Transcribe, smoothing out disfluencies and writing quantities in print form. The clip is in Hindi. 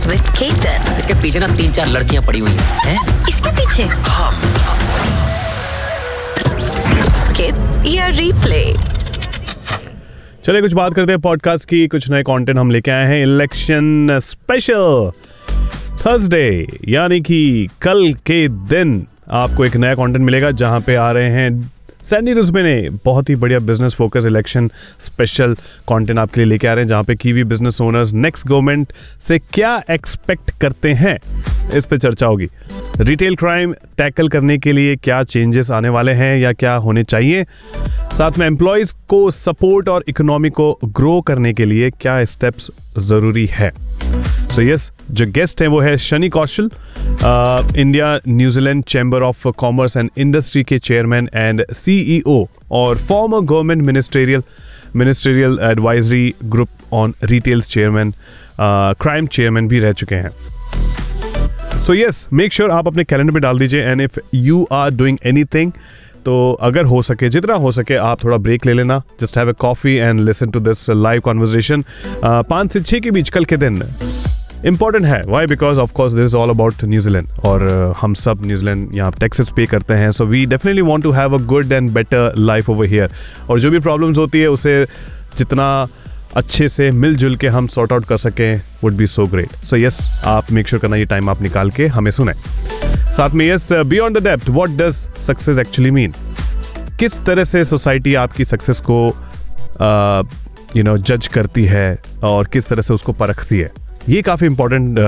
with Ketan. इसके पीछे ना 3-4 लड़कियां पड़ी हुई हैं। इसके पीछे स्किप या रीप्ले। चलिए कुछ बात करते हैं पॉडकास्ट की। कुछ नए कंटेंट हम लेके आए हैं। इलेक्शन स्पेशल थर्सडे यानी कि कल के दिन आपको एक नया कंटेंट मिलेगा जहां पे आ रहे हैं सैंडी रुस्बे ने बहुत ही बढ़िया business focus election special content आपके लिए लेके आ रहे हैं, जहां पे kiwi business owners next government से क्या एक्सपेक्ट करते हैं, इस पे चर्चा होगी। रिटेल क्राइम टैकल करने के लिए क्या चेंजेस आने वाले हैं या क्या होने चाहिए, साथ में एम्प्लॉयज को सपोर्ट और इकोनॉमी को ग्रो करने के लिए क्या स्टेप्स जरूरी है। सो यस, जो गेस्ट हैं वो है शनि कौशल, India New Zealand chamber of commerce and industry के चेयरमैन एंड सीईओ और farmer government ministerial advisory group on retails chairman, crime chairman भी रह चुके हैं। सो यस, मेक श्योर आप अपने कैलेंडर पे डाल दीजिए। And if you are doing anything, तो अगर हो सके, जितना हो सके आप थोड़ा ब्रेक ले लेना, just have a coffee and listen to this live conversation 5 से 6 के बीच कल के दिन इंपॉर्टेंट है। Y? Because of course this is all about New Zealand और हम सब न्यूजीलैंड यहाँ टैक्सेस पे करते हैं। So we definitely want to have a good and better life over here, और जो भी प्रॉब्लम्स होती है उसे जितना अच्छे से मिलजुल के हम सॉर्ट आउट कर सकें would be so great. So yes, आप मेक श्योर करना ये टाइम आप निकाल के हमें सुने। साथ में yes, beyond the depth, what does success actually mean? किस तरह से सोसाइटी आपकी सक्सेस को जज करती है और किस तरह से उसको परखती है, ये काफ़ी इंपॉर्टेंट